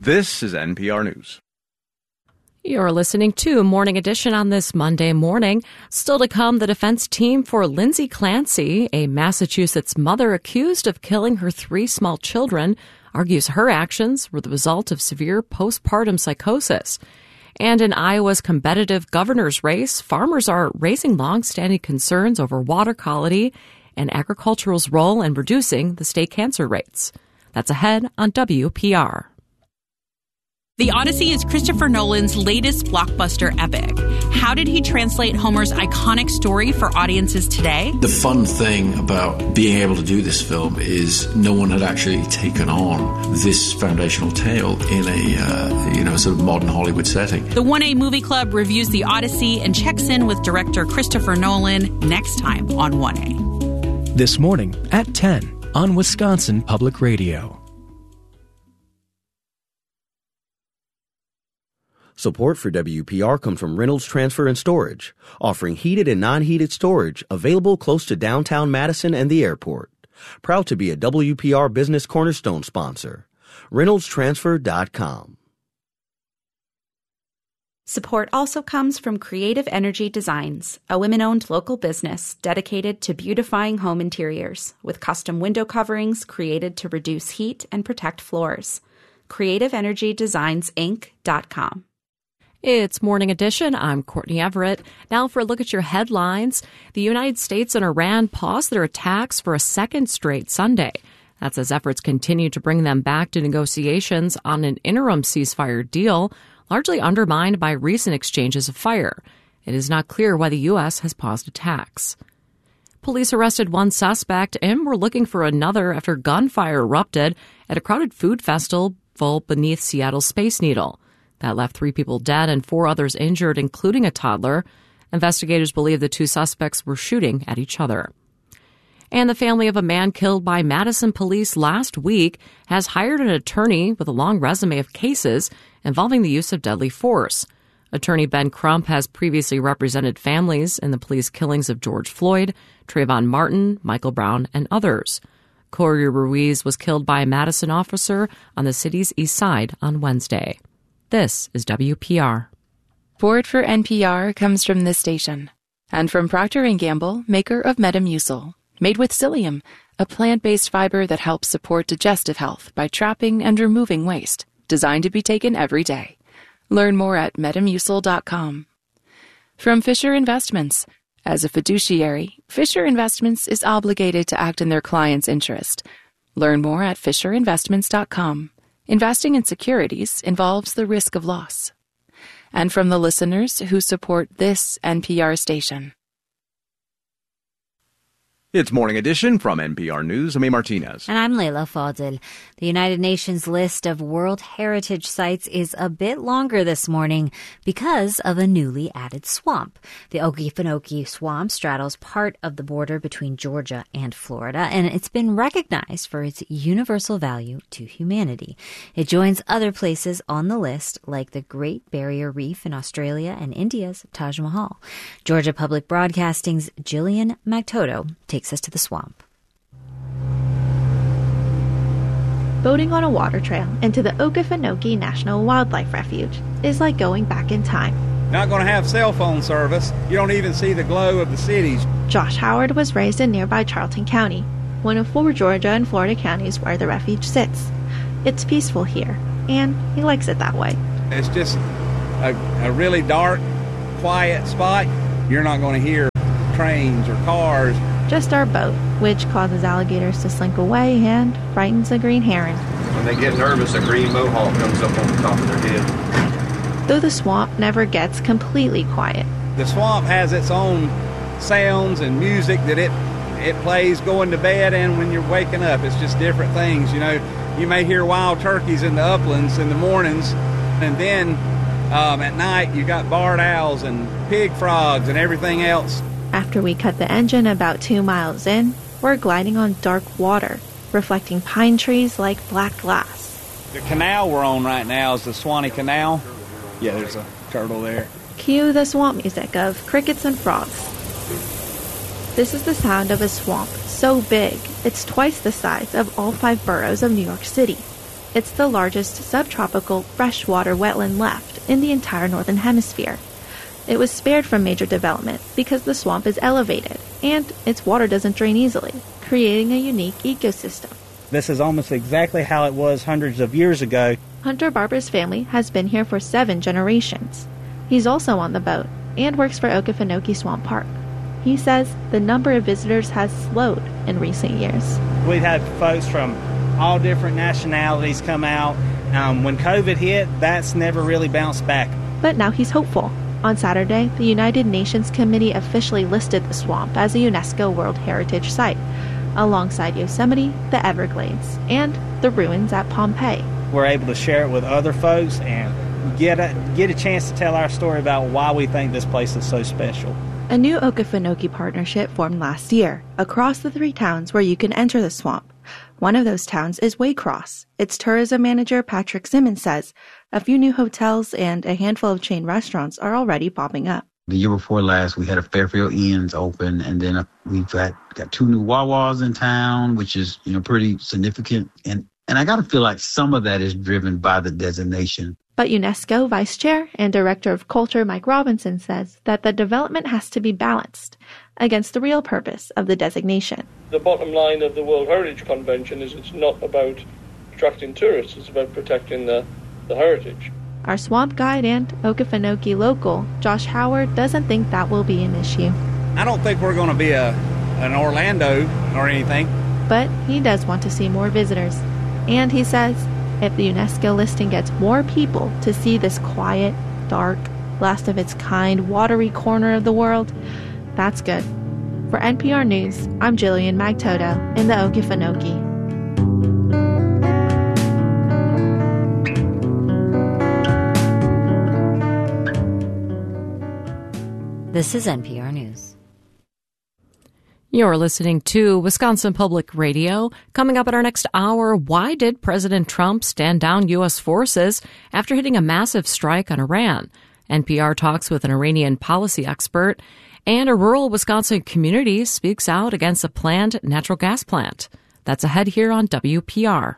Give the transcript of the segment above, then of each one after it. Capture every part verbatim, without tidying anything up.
This is N P R News. You're listening to Morning Edition on this Monday morning. Still to come, the defense team for Lindsay Clancy, a Massachusetts mother accused of killing her three small children, argues her actions were the result of severe postpartum psychosis. And in Iowa's competitive governor's race, farmers are raising long-standing concerns over water quality and agricultural's role in reducing the state cancer rates. That's ahead on W P R. The Odyssey is Christopher Nolan's latest blockbuster epic. How did he translate Homer's iconic story for audiences today? The fun thing about being able to do this film is no one had actually taken on this foundational tale in a uh, you know sort of modern Hollywood setting. The one A Movie Club reviews The Odyssey and checks in with director Christopher Nolan next time on one A. This morning at ten on Wisconsin Public Radio. Support for W P R comes from Reynolds Transfer and Storage, offering heated and non-heated storage available close to downtown Madison and the airport. Proud to be a W P R Business Cornerstone sponsor. Reynolds Transfer dot com. Support also comes from Creative Energy Designs, a women-owned local business dedicated to beautifying home interiors with custom window coverings created to reduce heat and protect floors. creative energy designs inc dot com. It's Morning Edition. I'm Courtney Everett. Now for a look at your headlines. The United States and Iran paused their attacks for a second straight Sunday. That's as efforts continue to bring them back to negotiations on an interim ceasefire deal, largely undermined by recent exchanges of fire. It is not clear why the U S has paused attacks. Police arrested one suspect and were looking for another after gunfire erupted at a crowded food festival beneath Seattle's Space Needle. That left three people dead and four others injured, including a toddler. Investigators believe the two suspects were shooting at each other. And the family of a man killed by Madison police last week has hired an attorney with a long resume of cases involving the use of deadly force. Attorney Ben Crump has previously represented families in the police killings of George Floyd, Trayvon Martin, Michael Brown, and others. Corey Ruiz was killed by a Madison officer on the city's east side on Wednesday. This is W P R. Support for N P R comes from this station and from Procter and Gamble, maker of Metamucil, made with psyllium, a plant-based fiber that helps support digestive health by trapping and removing waste, designed to be taken every day. Learn more at metamucil dot com. From Fisher Investments. As a fiduciary, Fisher Investments is obligated to act in their client's interest. Learn more at fisher investments dot com. Investing in securities involves the risk of loss. And from the listeners who support this N P R station. It's Morning Edition from N P R News. I'm A. Martinez. And I'm Leila Fadel. The United Nations list of World Heritage Sites is a bit longer this morning because of a newly added swamp. The Okefenokee Swamp straddles part of the border between Georgia and Florida, and it's been recognized for its universal value to humanity. It joins other places on the list, like the Great Barrier Reef in Australia and India's Taj Mahal. Georgia Public Broadcasting's Jillian Magtoto takes us to the swamp. Boating on a water trail into the Okefenokee National Wildlife Refuge is like going back in time. Not going to have cell phone service. You don't even see the glow of the cities. Josh Howard was raised in nearby Charlton County, one of four Georgia and Florida counties where the refuge sits. It's peaceful here, and he likes it that way. It's just a, a really dark, quiet spot. You're not going to hear trains or cars. Just our boat, which causes alligators to slink away and frightens a green heron. When they get nervous, a green mohawk comes up on the top of their head. Though the swamp never gets completely quiet. The swamp has its own sounds and music that it it plays going to bed and when you're waking up. It's just different things. You know, you may hear wild turkeys in the uplands in the mornings, and then um, at night you got barred owls and pig frogs and everything else. After we cut the engine about two miles in, we're gliding on dark water, reflecting pine trees like black glass. The canal we're on right now is the Swanee Canal. Yeah, there's a turtle there. Cue the swamp music of crickets and frogs. This is the sound of a swamp so big, it's twice the size of all five boroughs of New York City. It's the largest subtropical freshwater wetland left in the entire northern hemisphere. It was spared from major development because the swamp is elevated and its water doesn't drain easily, creating a unique ecosystem. This is almost exactly how it was hundreds of years ago. Hunter Barber's family has been here for seven generations. He's also on the boat and works for Okefenokee Swamp Park. He says the number of visitors has slowed in recent years. We've had folks from all different nationalities come out. Um, when COVID hit, that's never really bounced back. But now he's hopeful. On Saturday, the United Nations Committee officially listed the swamp as a UNESCO World Heritage Site, alongside Yosemite, the Everglades, and the ruins at Pompeii. We're able to share it with other folks and get a, get a chance to tell our story about why we think this place is so special. A new Okefenokee partnership formed last year across the three towns where you can enter the swamp. One of those towns is Waycross. Its tourism manager, Patrick Simmons, says a few new hotels and a handful of chain restaurants are already popping up. The year before last, we had a Fairfield Inns open, and then we've got, got two new Wawas in town, which is, you know, pretty significant. And, and I got to feel like some of that is driven by the designation. But UNESCO Vice Chair and Director of Culture Mike Robinson says that the development has to be balanced against the real purpose of the designation. The bottom line of the World Heritage Convention is it's not about attracting tourists, it's about protecting the, the heritage. Our swamp guide and Okefenokee local, Josh Howard, doesn't think that will be an issue. I don't think we're going to be a an Orlando or anything. But he does want to see more visitors. And he says if the UNESCO listing gets more people to see this quiet, dark, last of its kind, watery corner of the world, that's good. For N P R News, I'm Jillian Magtoto in the Okefenokee. This is N P R News. You're listening to Wisconsin Public Radio. Coming up in our next hour, why did President Trump stand down U S forces after hitting a massive strike on Iran? N P R talks with an Iranian policy expert, and a rural Wisconsin community speaks out against a planned natural gas plant. That's ahead here on W P R.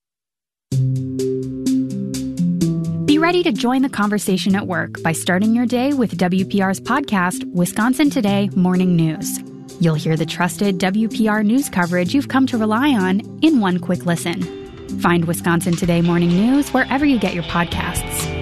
Be ready to join the conversation at work by starting your day with W P R's podcast, Wisconsin Today Morning News. You'll hear the trusted W P R news coverage you've come to rely on in one quick listen. Find Wisconsin Today Morning News wherever you get your podcasts.